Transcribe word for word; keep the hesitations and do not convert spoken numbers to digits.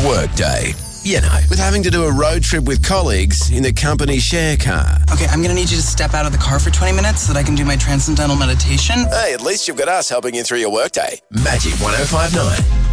Workday. You know, with having to do a road trip with colleagues in the company share car. Okay, I'm going to need you to step out of the car for twenty minutes so that I can do my transcendental meditation. Hey, at least you've got us helping you through your workday. Magic one oh five nine.